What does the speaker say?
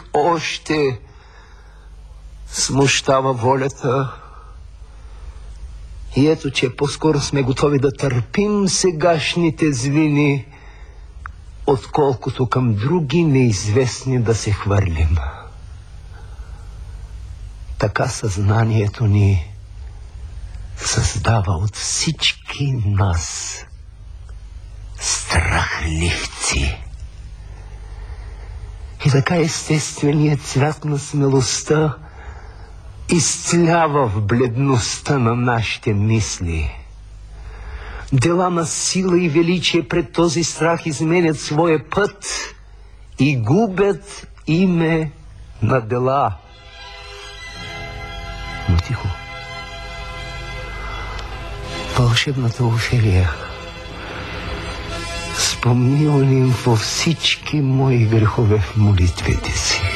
още смущава волята. И ето, че по-скоро сме готови да търпим сегашните звини, отколкото към други неизвестни да се хвърлим. Така съзнанието ни създава от всички нас страхливци. И така естественият цвят на смелостта изцелява в бледността на нашите мисли. Дела на сила и величие пред този страх изменят своя път и губят име на дела. Но тихо. Вълшебната Офелия, спомни Олимфо всички мои грехове в молитвите си.